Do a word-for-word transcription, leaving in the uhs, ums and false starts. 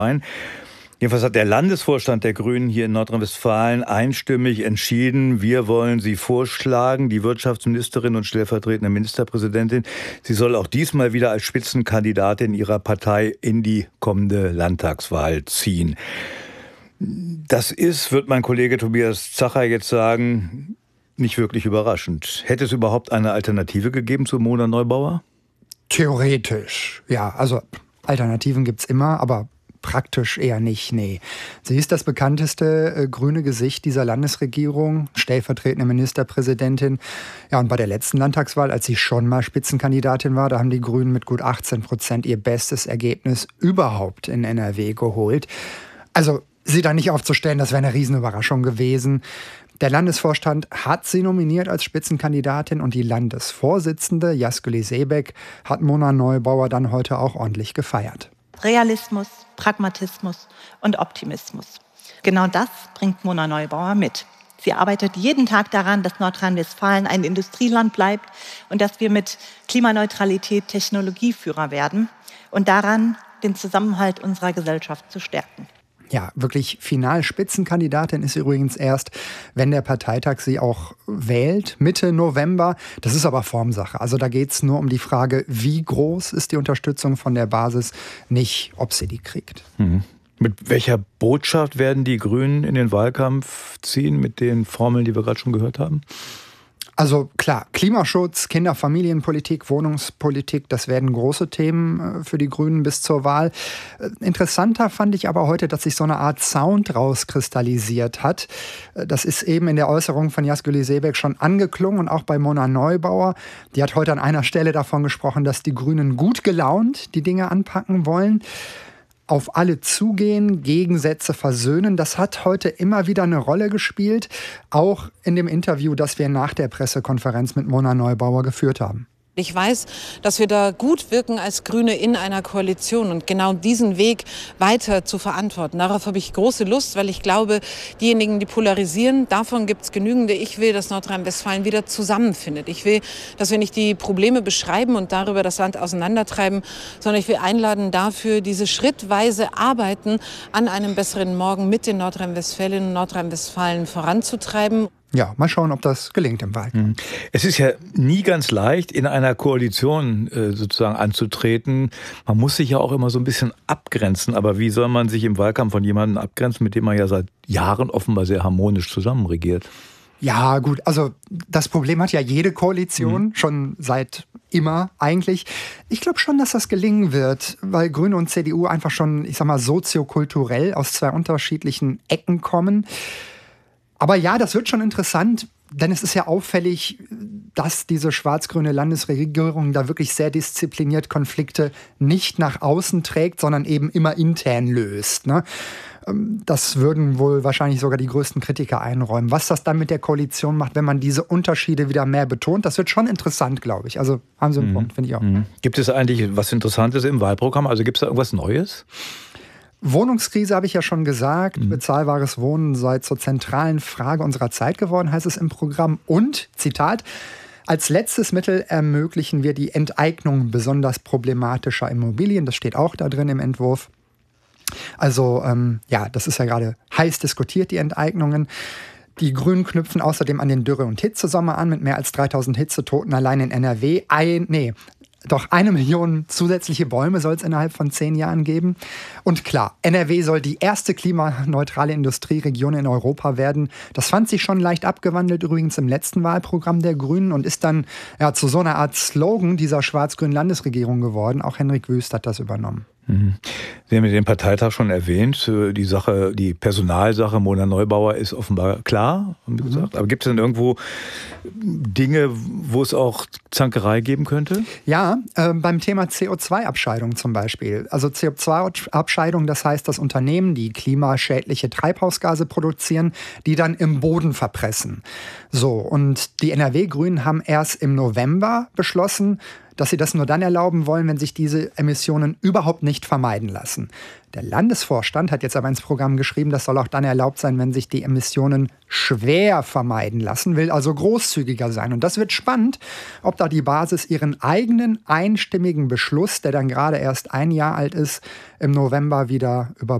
Jedenfalls hat der Landesvorstand der Grünen hier in Nordrhein-Westfalen einstimmig entschieden, wir wollen sie vorschlagen, die Wirtschaftsministerin und stellvertretende Ministerpräsidentin. Sie soll auch diesmal wieder als Spitzenkandidatin ihrer Partei in die kommende Landtagswahl ziehen. Das ist, wird mein Kollege Tobias Zacher jetzt sagen, nicht wirklich überraschend. Hätte es überhaupt eine Alternative gegeben zu Mona Neubauer? Theoretisch, ja. Also Alternativen gibt's immer, aber praktisch eher nicht, nee. Sie ist das bekannteste äh, grüne Gesicht dieser Landesregierung, stellvertretende Ministerpräsidentin. Ja, und bei der letzten Landtagswahl, als sie schon mal Spitzenkandidatin war, da haben die Grünen mit gut achtzehn Prozent ihr bestes Ergebnis überhaupt in N R W geholt. Also sie da nicht aufzustellen, das wäre eine Riesenüberraschung gewesen. Der Landesvorstand hat sie nominiert als Spitzenkandidatin und die Landesvorsitzende Yazguli Sebek hat Mona Neubauer dann heute auch ordentlich gefeiert. Realismus, Pragmatismus und Optimismus. Genau das bringt Mona Neubauer mit. Sie arbeitet jeden Tag daran, dass Nordrhein-Westfalen ein Industrieland bleibt und dass wir mit Klimaneutralität Technologieführer werden und daran, den Zusammenhalt unserer Gesellschaft zu stärken. Ja, wirklich final Spitzenkandidatin ist sie übrigens erst, wenn der Parteitag sie auch wählt, Mitte November. Das ist aber Formsache. Also da geht es nur um die Frage, wie groß ist die Unterstützung von der Basis, nicht ob sie die kriegt. Mhm. Mit welcher Botschaft werden die Grünen in den Wahlkampf ziehen, mit den Formeln, die wir gerade schon gehört haben? Also klar, Klimaschutz, Kinder-, Familienpolitik, Wohnungspolitik, das werden große Themen für die Grünen bis zur Wahl. Interessanter fand ich aber heute, dass sich so eine Art Sound rauskristallisiert hat. Das ist eben in der Äußerung von Yazguli Sebek schon angeklungen und auch bei Mona Neubauer. Die hat heute an einer Stelle davon gesprochen, dass die Grünen gut gelaunt die Dinge anpacken wollen. Auf alle zugehen, Gegensätze versöhnen, das hat heute immer wieder eine Rolle gespielt, auch in dem Interview, das wir nach der Pressekonferenz mit Mona Neubauer geführt haben. Ich weiß, dass wir da gut wirken als Grüne in einer Koalition und genau diesen Weg weiter zu verantworten. Darauf habe ich große Lust, weil ich glaube, diejenigen, die polarisieren, davon gibt es genügende. Ich will, dass Nordrhein-Westfalen wieder zusammenfindet. Ich will, dass wir nicht die Probleme beschreiben und darüber das Land auseinandertreiben, sondern ich will einladen dafür, diese schrittweise Arbeiten an einem besseren Morgen mit den Nordrhein-Westfälinnen und Nordrhein-Westfalen voranzutreiben. Ja, mal schauen, ob das gelingt im Wahlkampf. Es ist ja nie ganz leicht, in einer Koalition äh, sozusagen anzutreten. Man muss sich ja auch immer so ein bisschen abgrenzen. Aber wie soll man sich im Wahlkampf von jemandem abgrenzen, mit dem man ja seit Jahren offenbar sehr harmonisch zusammenregiert? Ja, gut, also das Problem hat ja jede Koalition, mhm. schon seit immer eigentlich. Ich glaube schon, dass das gelingen wird, weil Grüne und C D U einfach schon, ich sag mal, soziokulturell aus zwei unterschiedlichen Ecken kommen. Aber ja, das wird schon interessant, denn es ist ja auffällig, dass diese schwarz-grüne Landesregierung da wirklich sehr diszipliniert Konflikte nicht nach außen trägt, sondern eben immer intern löst, ne? Das würden wohl wahrscheinlich sogar die größten Kritiker einräumen. Was das dann mit der Koalition macht, wenn man diese Unterschiede wieder mehr betont, das wird schon interessant, glaube ich. Also haben Sie einen mhm. Punkt, finde ich auch. Mhm. Gibt es eigentlich was Interessantes im Wahlprogramm? Also gibt es da irgendwas Neues? Wohnungskrise habe ich ja schon gesagt. Mhm. Bezahlbares Wohnen sei zur zentralen Frage unserer Zeit geworden, heißt es im Programm. Und, Zitat, als letztes Mittel ermöglichen wir die Enteignung besonders problematischer Immobilien. Das steht auch da drin im Entwurf. Also, ähm, ja, das ist ja gerade heiß diskutiert, die Enteignungen. Die Grünen knüpfen außerdem an den Dürre- und Hitzesommer an, mit mehr als dreitausend Hitzetoten allein in N R W. Ein, nee, Doch eine Million zusätzliche Bäume soll es innerhalb von zehn Jahren geben. Und klar, N R W soll die erste klimaneutrale Industrieregion in Europa werden. Das fand sich schon leicht abgewandelt, übrigens im letzten Wahlprogramm der Grünen, und ist dann ja, zu so einer Art Slogan dieser schwarz-grünen Landesregierung geworden. Auch Henrik Wüst hat das übernommen. Mhm. Sie haben den Parteitag schon erwähnt. Die Sache, die Personalsache Mona Neubauer ist offenbar klar, haben Sie gesagt. Mhm. Aber gibt es denn irgendwo Dinge, wo es auch Zankerei geben könnte? Ja, äh, beim Thema C O zwei Abscheidung zum Beispiel. Also C O zwei Abscheidung, das heißt, dass Unternehmen, die klimaschädliche Treibhausgase produzieren, die dann im Boden verpressen. So, und die N R W-Grünen haben erst im November beschlossen, dass sie das nur dann erlauben wollen, wenn sich diese Emissionen überhaupt nicht vermeiden lassen. Der Landesvorstand hat jetzt aber ins Programm geschrieben, das soll auch dann erlaubt sein, wenn sich die Emissionen schwer vermeiden lassen, will also großzügiger sein. Und das wird spannend, ob da die Basis ihren eigenen einstimmigen Beschluss, der dann gerade erst ein Jahr alt ist, im November wieder über